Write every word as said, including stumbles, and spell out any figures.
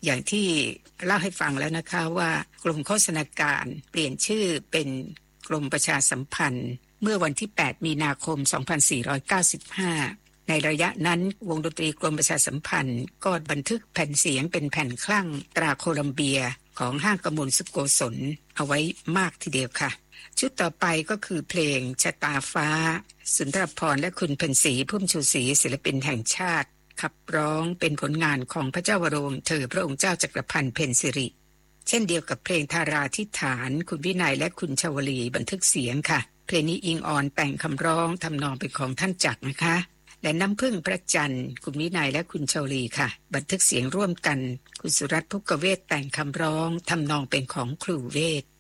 อย่างที่เล่าให้ฟังแล้วนะคะว่ากรมโฆษณาการเปลี่ยนชื่อเป็นกรมประชาสัมพันธ์เมื่อวันที่แปดมีนาคมสองพันสี่ร้อยเก้าสิบห้าในระยะนั้นวงดนตรีกรมประชาสัมพันธ์ก็บันทึกแผ่นเสียงเป็นแผ่นคลั่งตราโคลัมเบียของห้างกมลสุโกศลเอาไว้มากทีเดียวค่ะชุดต่อไปก็คือเพลงชะตาฟ้าสุนทรภรณ์และคุณเพ็ญศรีพุ่มชูศรีศิลปินแห่งชาติขับร้องเป็นผลงานของพระเจ้าวโรวงศ์เธอพระองค์เจ้าจักรพันธ์เพ็ญสิริเช่นเดียวกับเพลงธาราธิษฐานคุณวินัยและคุณชวลีบันทึกเสียงค่ะเพลงนี้อิงออนแต่งคำร้องทำนองเป็นของท่านจักรนะคะและน้ำพึ่งพระจันทร์คุณวินัยและคุณชวลีค่ะบันทึกเสียงร่วมกันคุณสุรัตน์ภุกเวศแต่งคำร้องทำนองเป็นของครูเวท